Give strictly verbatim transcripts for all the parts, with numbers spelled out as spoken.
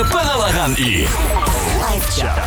Паналаган и Лайфчат.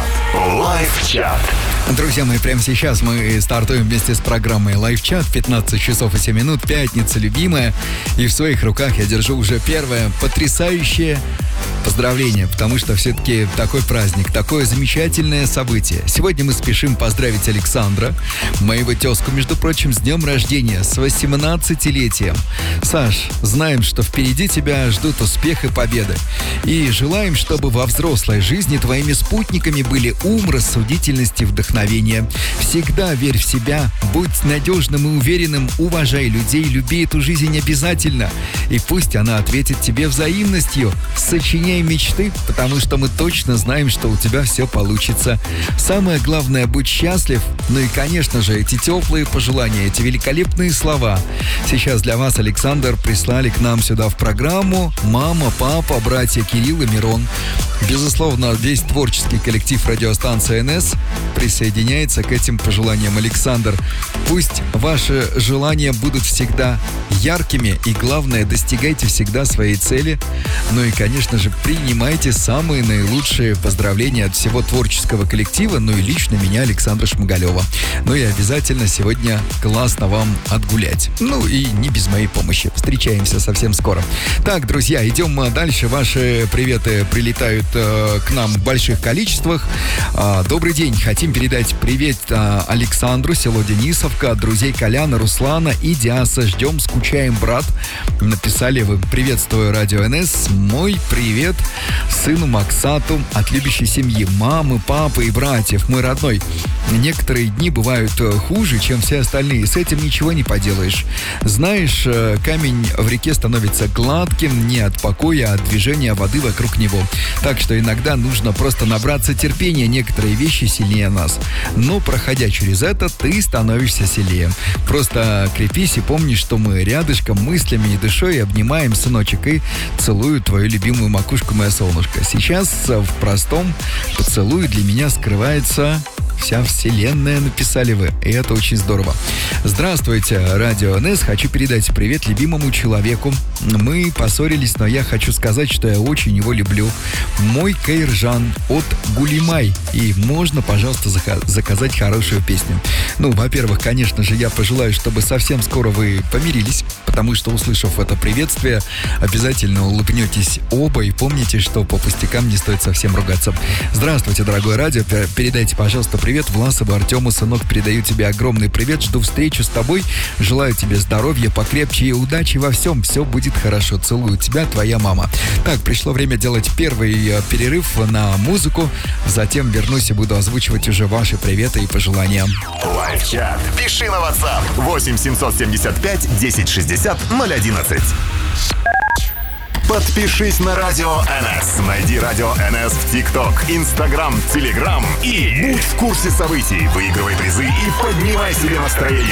Лайфчат. Друзья мои, прямо сейчас мы стартуем вместе с программой Лайфчат. пятнадцать часов и семь минут, пятница любимая. И в своих руках я держу уже первое потрясающее поздравление, потому что все-таки такой праздник, такое замечательное событие. Сегодня мы спешим поздравить Александра, моего тезку, между прочим, с днем рождения, с восемнадцатилетием. Саш, знаем, что впереди тебя ждут успех и победы. И желаем, чтобы во взрослой жизни твоими спутниками были ум, рассудительность и вдохновение. Всегда верь в себя, будь надежным и уверенным, уважай людей, люби эту жизнь обязательно. И пусть она ответит тебе взаимностью. Сочиняй мечты, потому что мы точно знаем, что у тебя все получится. Самое главное, будь счастлив. Ну и, конечно же, эти теплые пожелания, эти великолепные слова сейчас для вас, Александр, прислали к нам сюда в программу мама, папа, братья Кирилл и Мирон. Безусловно, весь творческий коллектив радиостанции эн эс присоединяется к этим пожеланиям. Александр, пусть ваши желания будут всегда яркими и, главное, достигайте всегда своей цели. Ну и, конечно же, принимайте самые наилучшие поздравления от всего творческого коллектива, ну и лично меня, Александра Шмагалева. Ну и обязательно сегодня классно вам отгулять. Ну и не без моей помощи. Встречаемся совсем скоро. Так, друзья, идем дальше. Ваши приветы прилетают э, к нам в больших количествах. Э, добрый день. Хотим передать привет э, Александру, село Денисовка, от друзей Коляна, Руслана и Диаса. Ждем, скучаем, брат. Написали вы: приветствую радио эн эс. Мой привет сыну Максату от любящей семьи, мамы, папы и братьев. Мой родной, некоторые дни бывают хуже, чем все остальные. С этим ничего не поделаешь. Знаешь, камень в реке становится гладким не от покоя, а от движения воды вокруг него. Так что иногда нужно просто набраться терпения. Некоторые вещи сильнее нас. Но, проходя через это, ты становишься сильнее. Просто крепись и помни, что мы рядышком, мыслями и душой обнимаем, сыночек, и целую твою любимую макушку, моя солнышко. Сейчас в простом поцелуе для меня скрывается вся вселенная, написали вы. И это очень здорово. Здравствуйте, радио эн эс. Хочу передать привет любимому человеку. Мы поссорились, но я хочу сказать, что я очень его люблю. Мой Кайржан от Гулимай. И можно, пожалуйста, зака- заказать хорошую песню. Ну, во-первых, конечно же, я пожелаю, чтобы совсем скоро вы помирились, потому что, услышав это приветствие, обязательно улыбнетесь оба и помните, что по пустякам не стоит совсем ругаться. Здравствуйте, дорогое радио. Передайте, пожалуйста, привет Власову Артему, сынок, передаю тебе огромный привет, жду встречу с тобой, желаю тебе здоровья, покрепче и удачи во всем, все будет хорошо, целую тебя, твоя мама. Так, пришло время делать первый перерыв на музыку, затем вернусь и буду озвучивать уже ваши приветы и пожелания. Лайфчат. Пиши на WhatsApp восемь семьсот семьдесят пять десять шестьдесят ноль одиннадцать. Подпишись на Радио эн эс. Найди Радио эн эс в ТикТок, Инстаграм, Телеграм и будь в курсе событий. Выигрывай призы и поднимай себе настроение.